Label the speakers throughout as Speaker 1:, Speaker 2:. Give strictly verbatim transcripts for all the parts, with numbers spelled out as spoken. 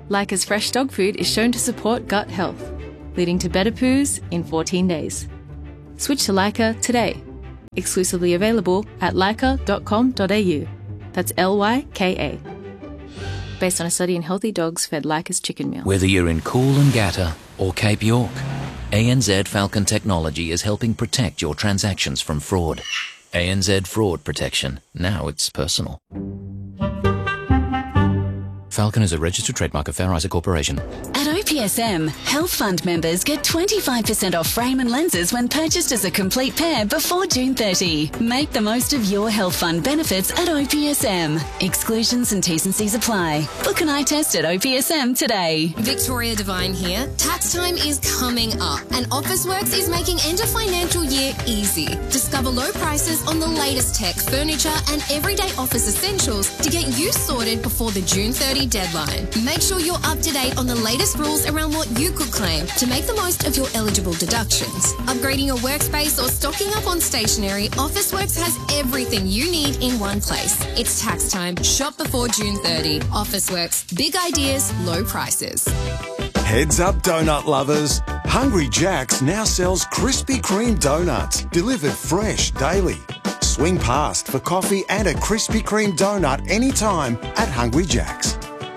Speaker 1: Leica's fresh dog food is shown to support gut health, leading to better poos in fourteen days. Switch to Leica today. Exclusively available at leica dot com dot a u. That's L Y K A. Based on a study in healthy dogs fed Leica's chicken meal.
Speaker 2: Whether you're in Coolangatta or Cape York, A N Z Falcon Technology is helping protect your transactions from fraud. A N Z Fraud Protection. Now it's personal. Falcon is a registered trademark of Fair Isaac Corporation.
Speaker 3: At O P S M, Health Fund members get twenty-five percent off frame and lenses when purchased as a complete pair before June thirtieth. Make the most of your Health Fund benefits at O P S M. Exclusions and T's and C's apply. Book an eye test at O P S M today.
Speaker 4: Victoria Devine here. Tax time is coming up and Officeworks is making end of financial year easy. Discover low prices on the latest tech, furniture and everyday office essentials to get you sorted before the June thirtieth deadline. Make sure you're up to date on the latest rules around what you could claim to make the most of your eligible deductions. Upgrading your workspace or stocking up on stationery, Officeworks has everything you need in one place. It's tax time. Shop before June thirtieth. Officeworks. Big ideas, low prices.
Speaker 5: Heads up, donut lovers. Hungry Jack's now sells Krispy Kreme donuts, delivered fresh daily. Swing past for coffee and a Krispy Kreme donut anytime at Hungry Jack's.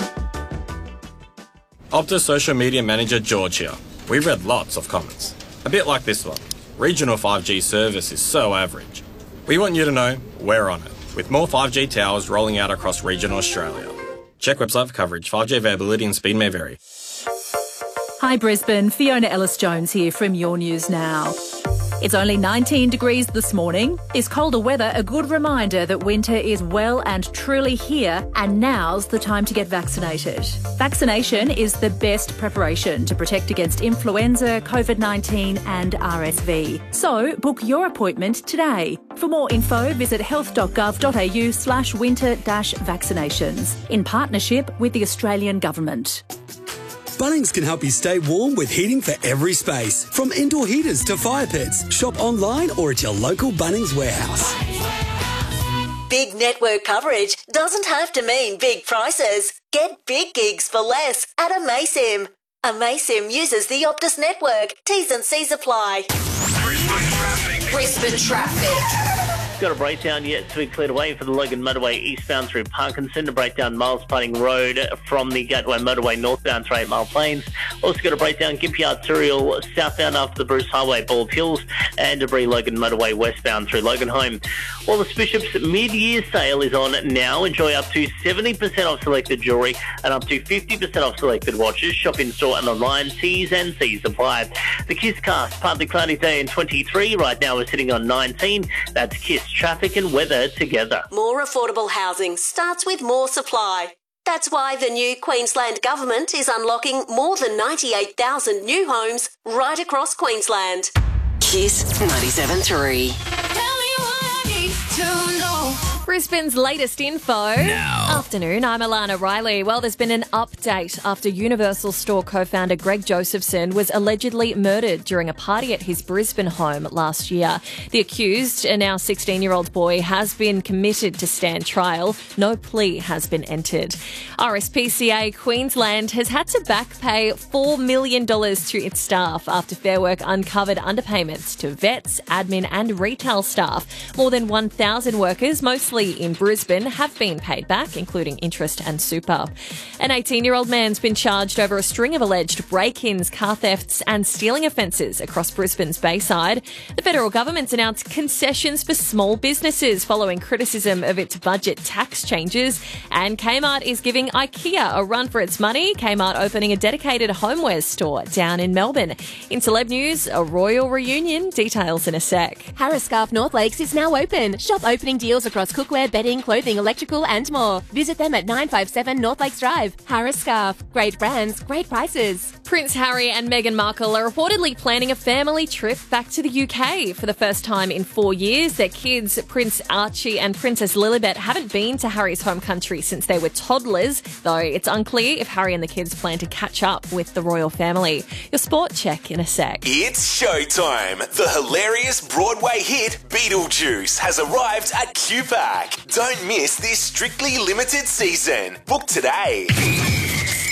Speaker 6: Optus social media manager George here. We've read lots of comments. A bit like this one. Regional five G service is so average. We want you to know we're on it, with more five G towers rolling out across regional Australia. Check website for coverage. five G availability and speed may vary.
Speaker 7: Hi Brisbane, Fiona Ellis-Jones here from Your News Now. It's only nineteen degrees this morning. This colder weather a good reminder that winter is well and truly here, and now's the time to get vaccinated. Vaccination is the best preparation to protect against influenza, COVID nineteen and R S V. So book your appointment today. For more info, visit health dot gov dot a u slash winter dash vaccinations in partnership with the Australian Government.
Speaker 8: Bunnings can help you stay warm with heating for every space. From indoor heaters to fire pits. Shop online or at your local Bunnings warehouse.
Speaker 9: Big network coverage doesn't have to mean big prices. Get big gigs for less at Amaysim. Amaysim uses the Optus network. T's and C's apply.
Speaker 4: Brisbane traffic.
Speaker 10: Got a breakdown yet to be cleared away for the Logan Motorway eastbound through Parkinson. A breakdown Miles Plating Road from the Gateway Motorway northbound through eight Mile Plains. Also got a breakdown Gympie Arterial southbound after the Bruce Highway Bald Hills, and debris Logan Motorway westbound through Logan Home. While the Bishop's mid-year sale is on now, enjoy up to seventy percent off selected jewellery and up to fifty percent off selected watches. Shop in store and online. T's and C's apply. The Kiss Cast, partly cloudy day in twenty-three. Right now we're sitting on nineteen. That's Kiss traffic and weather together.
Speaker 9: More affordable housing starts with more supply. That's why the new Queensland Government is unlocking more than ninety-eight thousand new homes right across Queensland.
Speaker 3: Kiss ninety-seven point three.
Speaker 11: Brisbane's latest info.
Speaker 2: Now.
Speaker 11: Afternoon, I'm Alana Riley. Well, there's been an update after Universal Store co-founder Greg Josephson was allegedly murdered during a party at his Brisbane home last year. The accused, a now sixteen-year-old boy, has been committed to stand trial. No plea has been entered. R S P C A Queensland has had to back pay four million dollars to its staff after Fair Work uncovered underpayments to vets, admin and retail staff. More than one thousand workers, mostly in Brisbane, have been paid back, including interest and super. An eighteen-year-old man's been charged over a string of alleged break-ins, car thefts and stealing offences across Brisbane's Bayside. The federal government's announced concessions for small businesses following criticism of its budget tax changes. And Kmart is giving IKEA a run for its money. Kmart opening a dedicated homewares store down in Melbourne. In celeb news, a royal reunion. Details in a sec.
Speaker 12: Harris Scarfe North Lakes is now open. Shop opening deals across cookware, bedding, clothing, electrical and more. Visit them at nine five seven North Lakes Drive. Harris Scarfe. Great brands, great prices.
Speaker 11: Prince Harry and Meghan Markle are reportedly planning a family trip back to the U K. For the first time in four years, their kids, Prince Archie and Princess Lilibet, haven't been to Harry's home country since they were toddlers, though it's unclear if Harry and the kids plan to catch up with the royal family. Your sport check in a sec.
Speaker 13: It's showtime. The hilarious Broadway hit Beetlejuice has arrived at Q Pack. Don't miss this strictly limited season. Book today.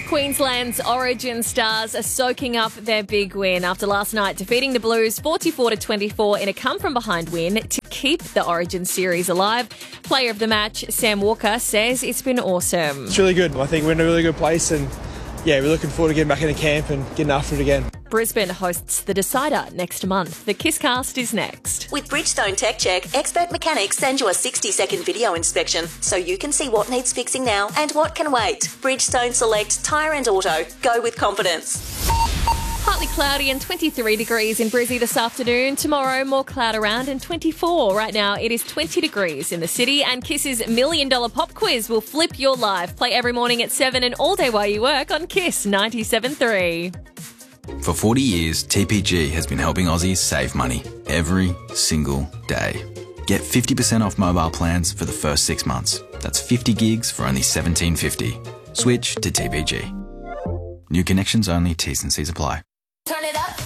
Speaker 11: Queensland's Origin stars are soaking up their big win after last night defeating the Blues forty-four to twenty-four in a come-from-behind win to keep the Origin series alive. Player of the match, Sam Walker, says it's been awesome.
Speaker 14: It's really good. I think we're in a really good place and, yeah, we're looking forward to getting back into camp and getting after it again.
Speaker 11: Brisbane hosts the Decider next month. The KissCast is next.
Speaker 9: With Bridgestone Tech Check, expert mechanics send you a sixty-second video inspection so you can see what needs fixing now and what can wait. Bridgestone Select Tyre and Auto. Go with confidence.
Speaker 11: Partly cloudy and twenty-three degrees in Brizzy this afternoon. Tomorrow, more cloud around and twenty-four. Right now, it is twenty degrees in the city. And Kiss's Million Dollar Pop Quiz will flip your life. Play every morning at seven and all day while you work on Kiss ninety-seven point three.
Speaker 15: For forty years, T P G has been helping Aussies save money every single day. Get fifty percent off mobile plans for the first six months. That's fifty gigs for only seventeen fifty. Switch to T P G. New connections only, T's and C's apply.
Speaker 16: Turn it up.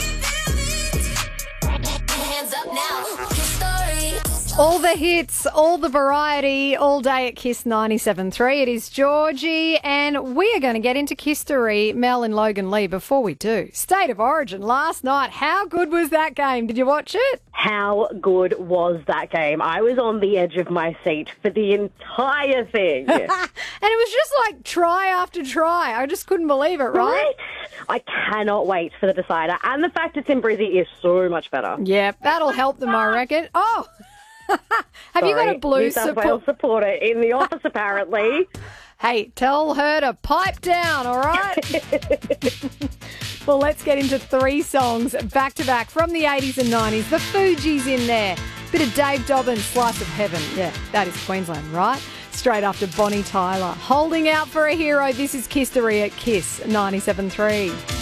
Speaker 16: Hands up now. Kiss Story.
Speaker 17: All the hits, all the variety, all day at Kiss ninety-seven point three. It is Georgie, and we are going to get into Kiss-tory, Mel and Logan Lee. Before we do, State of Origin last night. How good was that game? Did you watch it?
Speaker 18: How good was that game? I was on the edge of my seat for the entire thing.
Speaker 17: And it was just like try after try. I just couldn't believe it, right?
Speaker 18: Right? I cannot wait for the Decider. And the fact it's in Brizzy is so much better.
Speaker 17: Yeah, that'll help them, I reckon. Oh, have
Speaker 18: Sorry,
Speaker 17: you got a Blues
Speaker 18: New South
Speaker 17: support?
Speaker 18: Wales supporter in the office, apparently.
Speaker 17: Hey, tell her to pipe down, all right? Well, let's get into three songs back-to-back from the eighties and nineties. The Fugees in there. Bit of Dave Dobbin, Slice of Heaven. Yeah, that is Queensland, right? Straight after Bonnie Tyler. Holding out for a hero. This is Kiss-tory at Kiss ninety-seven point three.